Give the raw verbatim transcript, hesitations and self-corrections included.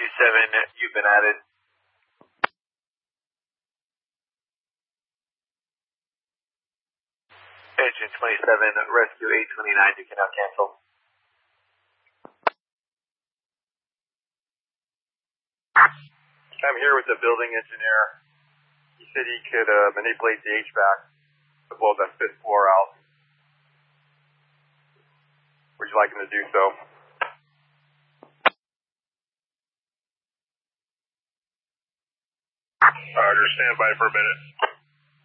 twenty-seven, you've been added. Engine twenty-seven, rescue eight twenty-nine, you can now cancel. I'm here with the building engineer. He said he could uh, manipulate the H V A C to blow that fifth floor out. Would you like him to do so? Roger, stand by for a minute.